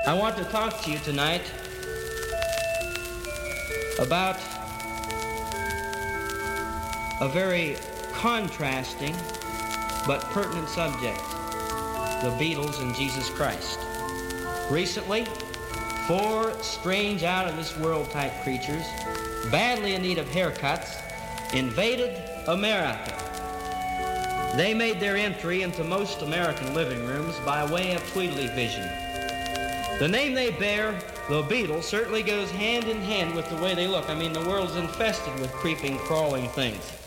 I want to talk to you tonight about a very contrasting but pertinent subject, the Beatles and Jesus Christ. Recently, 4 strange out-of-this-world type creatures, badly in need of haircuts, invaded America. They made their entry into most American living rooms by way of Tweedledee-vision. The name they bear, the Beatles, certainly goes hand in hand with the way they look. I mean, the world's infested with creeping, crawling things.